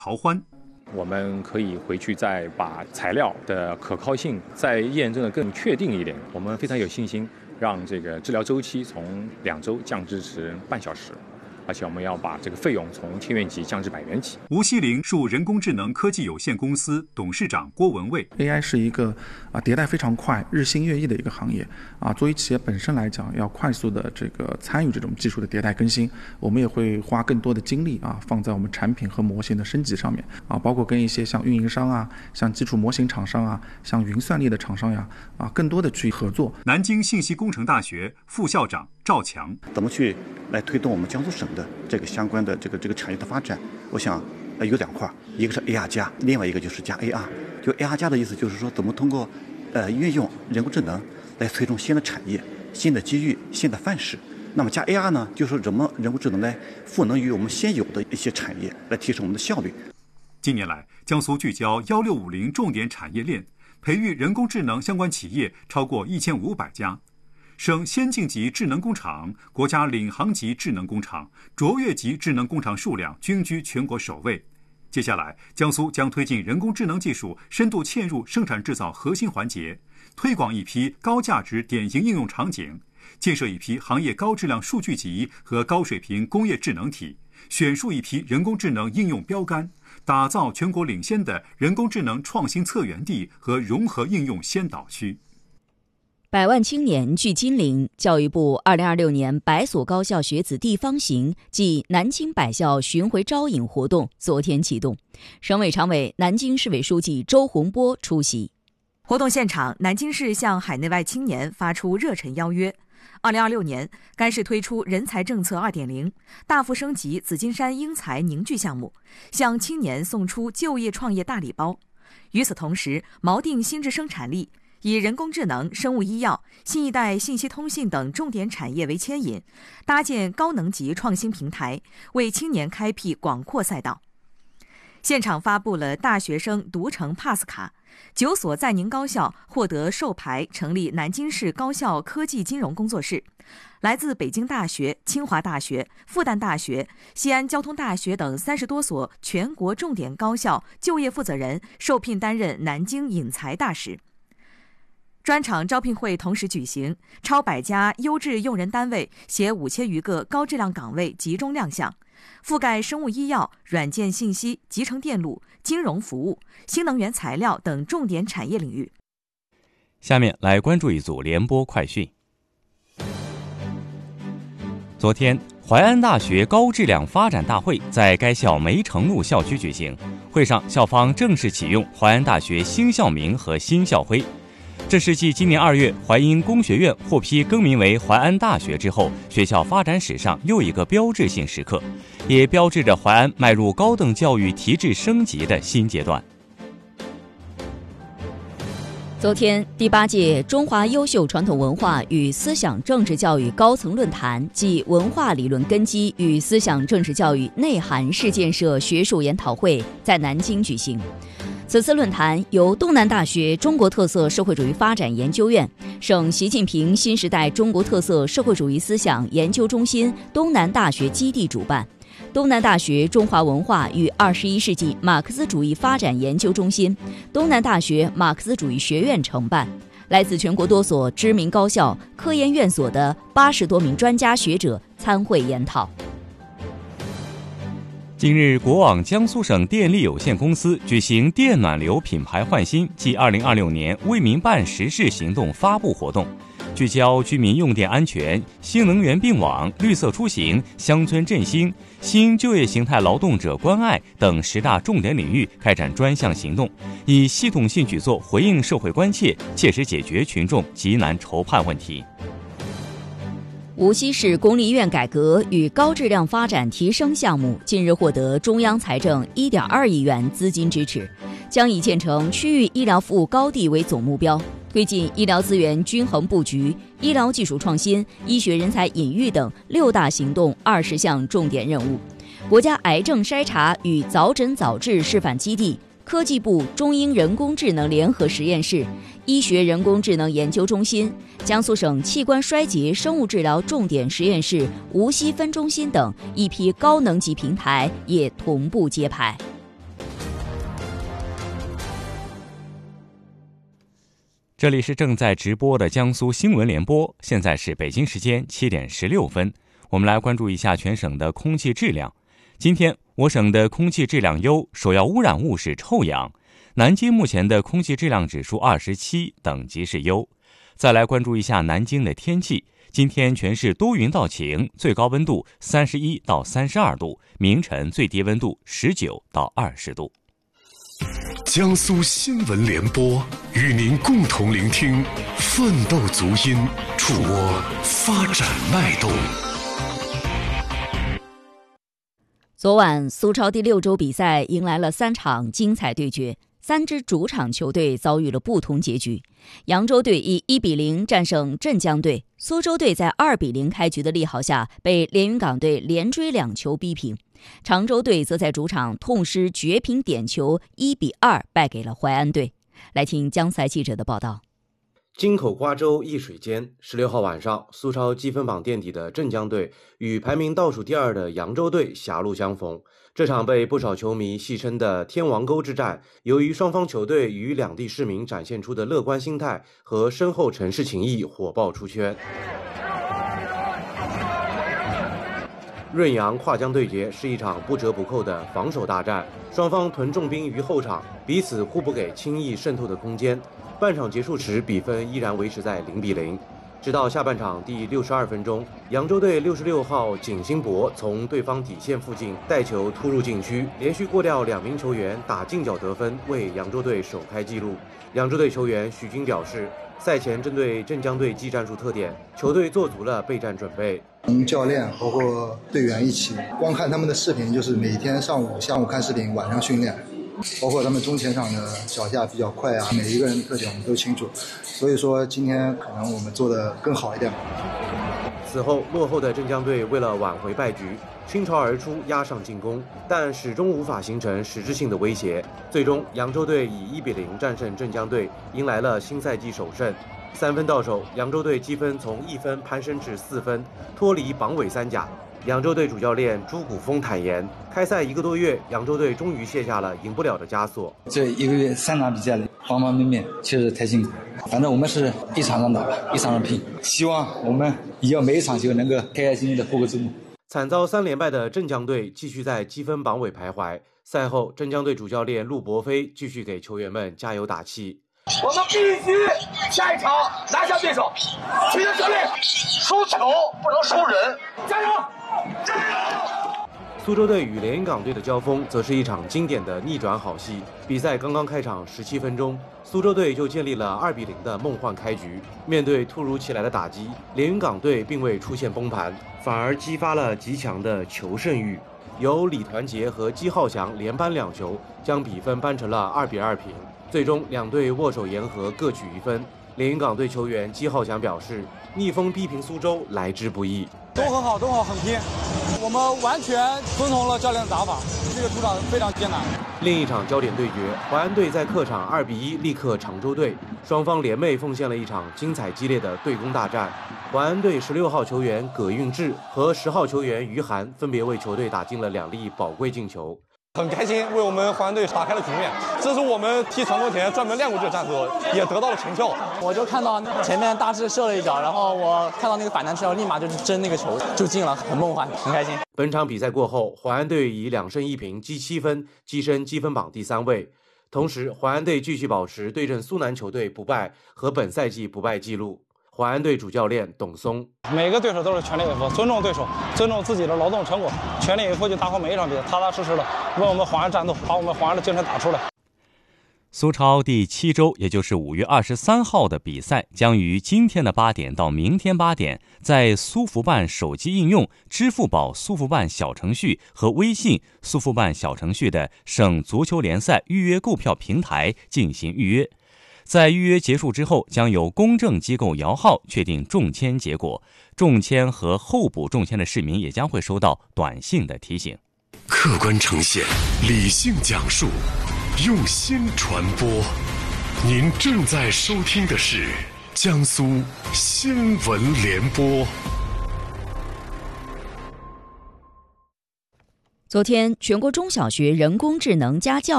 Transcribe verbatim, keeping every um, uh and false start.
陶欢。 我们可以回去再把材料的可靠性再验证的更确定一点。我们非常有信心，让这个治疗周期从两周降至至半小时。而且我们要把这个费用从千元级降至百元级。 吴锡林属人工智能科技有限公司董事长郭文蔚。 A I 是一个啊迭代非常快、日新月异的一个行业啊。作为企业本身来讲，要快速的这个参与这种技术的迭代更新，我们也会花更多的精力啊放在我们产品和模型的升级上面啊，包括跟一些像运营商啊、像基础模型厂商啊、像云算力的厂商呀啊，更多的去合作。 南京信息工程大学副校长赵强， 怎么去来推动我们江苏省的这个相关的这个这个产业的发展？我想呃有两块，一个是 A R 加，另外一个就是加 A R。就 A R 加的意思就是说，怎么通过呃运用人工智能来推动新的产业、新的机遇、新的范式。那么加 A R 呢，就是说怎么人工智能来赋能于我们现有的一些产业，来提升我们的效率。 近年来，江苏聚焦幺六五零重点产业链，培育人工智能相关企业超过一千五百家。省先进级智能工厂、国家领航级智能工厂、卓越级智能工厂数量均居全国首位。接下来，江苏将推进人工智能技术深度嵌入生产制造核心环节，推广一批高价值典型应用场景，建设一批行业高质量数据集和高水平工业智能体，选出一批人工智能应用标杆，打造全国领先的人工智能创新策源地和融合应用先导区。 百万青年聚金陵，教育部二零二六年百所高校学子地方行暨南京百校巡回招引活动昨天启动，省委常委、南京市委书记周洪波出席。 活动现场，南京市向海内外青年发出热忱邀约。二零二六年，该市推出人才政策 二点零， 大幅升级紫金山英才凝聚项目，向青年送出就业创业大礼包。与此同时，锚定新质生产力，以人工智能、生物医药、新一代信息通信等重点产业为牵引，搭建高能级创新平台，为青年开辟广阔赛道。现场发布了大学生读成 Pass 卡，九所在宁高校获得授牌成立南京市高校科技金融工作室。来自北京大学、清华大学、复旦大学、西安交通大学等三十多所全国重点高校就业负责人受聘担任南京引才大使。专场招聘会同时举行，超百家优质用人单位携五千余个高质量岗位集中亮相，覆盖生物医药、软件信息、集成电路、金融服务、新能源材料等重点产业领域。 下面来关注一组联播快讯。昨天，淮安大学高质量发展大会在该校梅城路校区举行，会上校方正式启用淮安大学新校名和新校徽。这是继今年二月淮阴工学院获批更名为淮安大学之后，学校发展史上又一个标志性时刻，也标志着淮安迈入高等教育提质升级的新阶段。 昨天，第八届中华优秀传统文化与思想政治教育高层论坛暨文化理论根基与思想政治教育内涵式建设学术研讨会在南京举行。此次论坛由东南大学中国特色社会主义发展研究院、省习近平新时代中国特色社会主义思想研究中心东南大学基地主办，东南大学中华文化与二十一世纪马克思主义发展研究中心、东南大学马克思主义学院承办，来自全国多所知名高校、科研院所的八十多名专家学者参会研讨。 近日，国网江苏省电力有限公司举行电暖流品牌焕新暨二零二六年为民办实事行动发布活动，聚焦居民用电安全、新能源并网、绿色出行、乡村振兴、新就业形态劳动者关爱等十大重点领域开展专项行动，以系统性举措回应社会关切，切实解决群众急难愁盼问题。 无锡市公立医院改革与高质量发展提升项目近日获得中央财政 一点二亿元资金支持，将以建成区域医疗服务高地为总目标，推进医疗资源均衡布局、医疗技术创新、医学人才引育等六大行动二十项重点任务。国家癌症筛查与早诊早治示范基地、科技部中英人工智能联合实验室、医学人工智能研究中心、江苏省器官衰竭生物治疗重点实验室无锡分中心等一批高能级平台也同步揭牌。 这里是正在直播的江苏新闻联播，现在是北京时间七点十六分。我们来关注一下全省的空气质量。今天我省的空气质量优，首要污染物是臭氧。南京目前的空气质量指数二十七，等级是优。再来关注一下南京的天气。今天全市多云到晴，最高温度三十一到三十二度，明晨最低温度十九到二十度。 江苏新闻联播与您共同聆听奋斗足音，触摸发展脉动。 昨晚苏超第六周比赛迎来了三场精彩对决，三支主场球队遭遇了不同结局。扬州队以一比零战胜镇江队，苏州队在二比零开局的利好下被连云港队连追两球逼平，常州队则在主场痛失绝平点球，一比二败给了淮安队。来听江赛记者的报道。 京口瓜洲一水间，十六号晚上，苏超积分榜垫底的镇江队与排名倒数第二的扬州队狭路相逢。这场被不少球迷戏称的天王沟之战，由于双方球队与两地市民展现出的乐观心态和深厚城市情谊，火爆出圈。润扬跨江对决是一场不折不扣的防守大战，双方屯重兵于后场，彼此互不给轻易渗透的空间。半场结束时，比分依然维持在零比零。直到下半场第六十二分钟，扬州队六十六号景兴博从对方底线附近带球突入禁区，连续过掉两名球员，打近角得分，为扬州队首开纪录。扬州队球员许军表示，赛前针对镇江队技战术特点，球队做足了备战准备。 从教练包括队员一起，光看他们的视频，就是每天上午、下午看视频，晚上训练。包括他们中前场的脚下比较快啊，每一个人的特点我们都清楚，所以说今天可能我们做得更好一点。 此后落后的镇江队为了挽回败局，倾巢而出压上进攻，但始终无法形成实质性的威胁。最终扬州队以一比零战胜镇江队，迎来了新赛季首胜。三分到手，扬州队积分从一分攀升至四分，脱离榜尾三甲。扬州队主教练朱古峰坦言，开赛一个多月，扬州队终于卸下了赢不了的枷锁。 这一个月三场比赛，方方面面确实太辛苦，反正我们是一场场打，一场场拼，希望我们以后每一场球能够开开心心的过个周末。 惨遭三连败的镇江队继续在积分榜尾徘徊。赛后，镇江队主教练陆博飞继续给球员们加油打气。 我们必须下一场拿下对手，取得胜利。输球不能输人，加油！加油！ 苏州队与连云港队的交锋，则是一场经典的逆转好戏。比赛刚刚开场十七分钟，苏州队就建立了二比零的梦幻开局。面对突如其来的打击，连云港队并未出现崩盘，反而激发了极强的求胜欲。由李团结和姬浩翔连扳两球，将比分扳成了二比二平。最终两队握手言和，各取一分。连云港队球员姬浩翔表示，逆风逼平苏州来之不易。 都很好，都好，很拼。我们完全遵从了教练的打法，这个主场非常艰难。 另一场焦点对决，淮安队在客场二比一力克常州队，双方联袂奉献了一场精彩激烈的对攻大战。淮安队十六号球员葛运志和十号球员于涵分别为球队打进了两粒宝贵进球。 很开心，为我们淮安队打开了局面。这是我们踢常州前专门练过这个战术，也得到了成效。 我就看到前面大致射了一脚，然后我看到那个反弹之后，立马就争那个球就进了，很梦幻，很开心。 本场比赛过后，淮安队以两胜一平积七分，跻身积分榜第三位。同时，淮安队继续保持对阵苏南球队不败和本赛季不败纪录。淮安队主教练董松， 每个对手都是全力以赴，尊重对手，尊重自己的劳动成果，全力以赴去打好每一场比赛，踏踏实实的为我们淮安战斗，把我们淮安的精神打出来。 苏超第七周，也就是五月二十三号的比赛，将于今天的八点到明天八点，在苏福办手机应用、支付宝苏福办小程序和微信苏福办小程序的省足球联赛预约购票平台进行预约。在预约结束之后，将由公证机构摇号确定中签结果。中签和候补中签的市民也将会收到短信的提醒。 客观呈现，理性讲述，用心传播。您正在收听的是江苏新闻联播。 昨天，全国中小学人工智能家教